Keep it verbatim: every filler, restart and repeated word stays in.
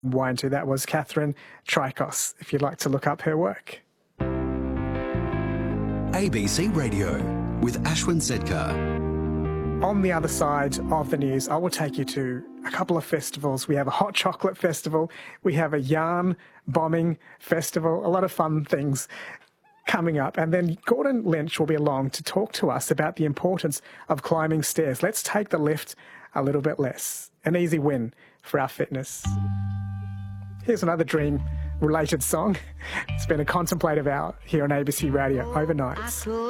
Wine to that was Catherine Trikos, if you'd like to look up her work. A B C Radio with Ashwin Zedkar. On the other side of the news, I will take you to a couple of festivals. We have a hot chocolate festival. We have a yarn bombing festival. A lot of fun things coming up. And then Gordon Lynch will be along to talk to us about the importance of climbing stairs. Let's take the lift a little bit less. An easy win for our fitness. Here's another dream-related song. It's been a contemplative hour here on A B C Radio overnight.